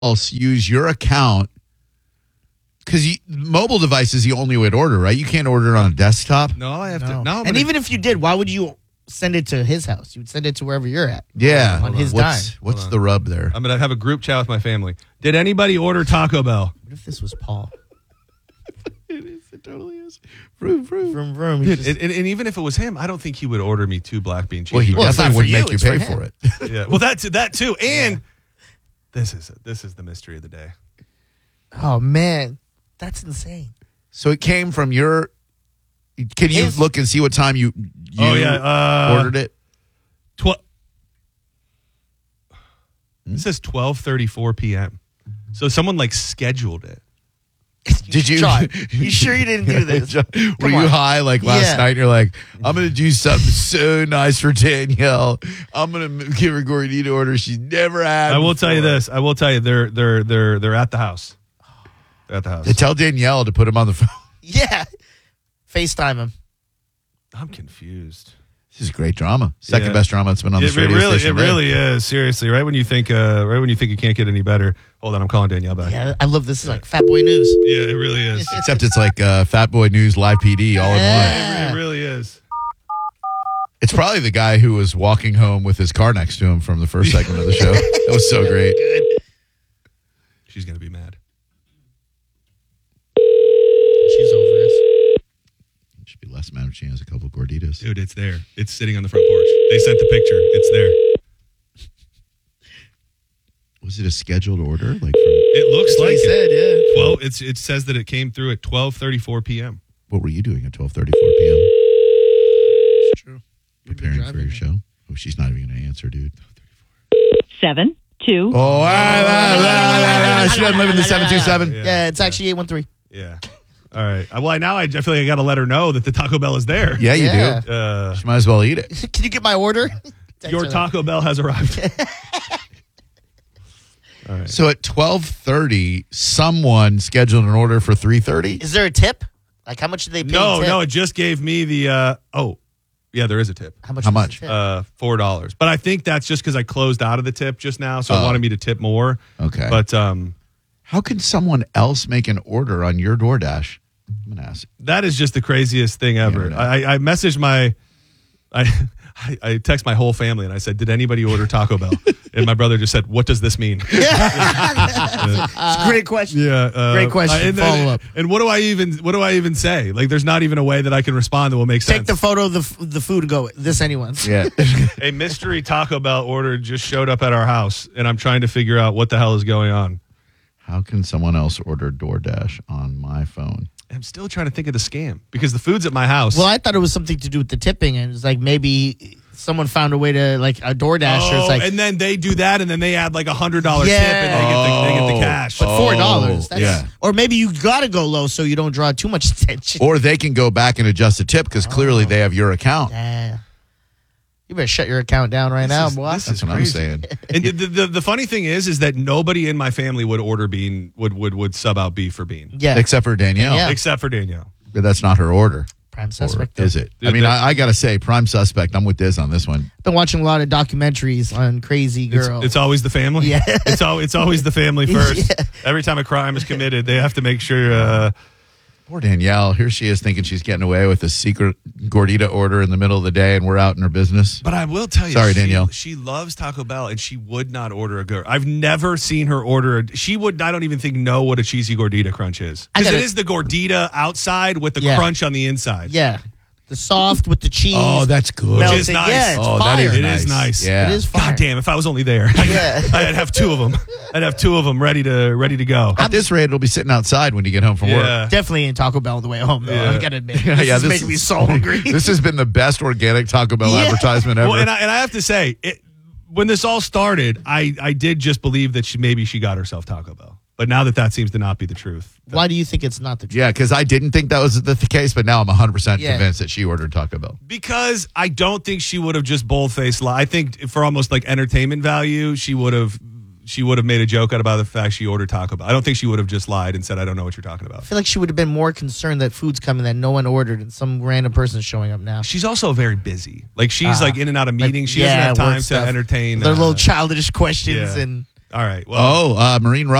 else use your account, because mobile device is the only way to order, right? You can't order it on a desktop. No, I have to. No, and even if you did, why would you send it to his house? You would send it to wherever you're at. Yeah. On his dime. What's the rub there? I'm going to have a group chat with my family. Did anybody order Taco Bell? What if this was Paul? It is. It totally is. Vroom, vroom. Vroom, vroom. Dude, and even if it was him, I don't think he would order me 2 black bean cheeseburgers. Well, he it's not definitely for would you, make you it's pay for for him. it. Yeah. Well, that too. And this is the mystery of the day. Oh, man. That's insane. So it came from your. Can you look and see what time you ordered it? It says 12:34 p.m. So someone scheduled it. Did you? John, you sure you didn't do this? Were you high last night? And you're like, I'm going to do something so nice for Danielle. I'm going to give her gordita order she's never had. I will tell you this. I will tell you they're at the house. They're at the house. They tell Danielle to put him on the phone. Yeah. FaceTime him. I'm confused. This is great drama. Second best drama that's been on this radio station. It really is. Seriously, right when you think it can't get any better. Hold on, I'm calling Danielle back. Yeah, I love this. It's like Fat Boy News. Yeah, it really is. Except it's like Fat Boy News Live PD all in one. It really is. It's probably the guy who was walking home with his car next to him from the first segment of the show. That was so great. She's gonna be mad. She's over us. Should be less mad if she has a couple gorditas. Dude, it's there. It's sitting on the front porch. They sent the picture. It's there. Was it a scheduled order? It looks like he said, yeah. Well, it says that it came through at 12:34 p.m. What were you doing at 12:34 p.m.? It's true. Preparing for your show. Oh, she's not even going to answer, dude. 7 2. Oh, she doesn't live in the 727. Yeah, it's actually 813. Yeah. All right. Well, now I feel like I got to let her know that the Taco Bell is there. Yeah, you Yeah. do. She might as well eat it. Can you get my order? Your Taco Bell has arrived. All right. So at 12:30, someone scheduled an order for 3:30. Is there a tip? Like, how much did they pay? No, it just gave me the. Yeah, there is a tip. How much? How much? $4. But I think that's just because I closed out of the tip just now, so it wanted me to tip more. Okay. But how can someone else make an order on your DoorDash? I'm going to ask. that is just the craziest thing ever. Yeah, I messaged I text my whole family and I said, "Did anybody order Taco Bell?" And my brother just said, "What does this mean?" It's a great question. Yeah, Great question. Follow up. And what do I even say? Like, there's not even a way that I can respond that will make sense. Take the photo of the food and go, this anyone's. Yeah. A mystery Taco Bell order just showed up at our house, and I'm trying to figure out what the hell is going on. How can someone else order DoorDash on my phone? I'm still trying to think of the scam because the food's at my house. Well, I thought it was something to do with the tipping, and it's like maybe someone found a way to, like, a DoorDasher. It's like, and then they do that, and then they add like $100 tip, and Yeah. they get the cash. but $4. That's, yeah. Or maybe you got to go low so you don't draw too much attention. Or they can go back and adjust the tip because clearly they have your account. Yeah. You better shut your account down right now, boy. That's what I'm saying. And the funny thing is that nobody in my family would order bean would sub out beef for bean, Yeah. Except for Danielle. Yeah. except for Danielle. But that's not her order. Prime suspect. Or is it? I mean, I got to say, prime suspect. I'm with Diz on this one. Been watching a lot of documentaries on crazy girls. It's always the family. Yeah. it's always the family first. Yeah. Every time a crime is committed, they have to make sure. Poor Danielle. Here she is thinking she's getting away with a secret gordita order in the middle of the day, and we're out in her business. But I will tell you, Sorry, Danielle. She loves Taco Bell, and she would not order a girl. I've never seen her order. She would. I don't even think know what a cheesy gordita crunch is, because it is the gordita outside with the crunch on the inside. Yeah. The soft with the cheese. Oh, that's good. Which is melting. nice. Yeah, it's Oh, that fire. is It nice. is nice. Yeah. It is fire. God damn! If I was only there, Yeah. I'd have two of them. I'd have two of them ready to go. At this rate, it'll be sitting outside when you get home from work. Yeah. Definitely in Taco Bell on the way home, though. Yeah. I gotta admit. This is making me so hungry. This has been the best organic Taco Bell Yeah. advertisement ever. Well, and I have to say, when this all started, I did just believe that maybe she got herself Taco Bell. But now that seems to not be the truth. Why do you think it's not the truth? Yeah, because I didn't think that was the case, but now I'm 100% Yeah. convinced that she ordered Taco Bell. Because I don't think she would have just bold-faced lied. I think for almost like entertainment value, she would have made a joke out about the fact she ordered Taco Bell. I don't think she would have just lied and said, "I don't know what you're talking about." I feel like she would have been more concerned that food's coming that no one ordered and some random person's showing up now. She's also very busy. Like she's like in and out of meetings. She yeah, doesn't have work time to stuff. entertain. Their little childish questions yeah. and All right. Well, Marine